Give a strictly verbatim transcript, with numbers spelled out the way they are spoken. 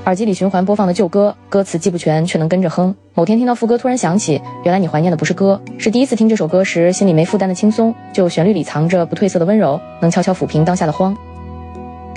耳机里循环播放的旧歌，歌词记不全却能跟着哼。某天听到副歌，突然想起，原来你怀念的不是歌，是第一次听这首歌时心里没负担的轻松，就旋律里藏着不褪色的温柔，能悄悄抚平当下的慌。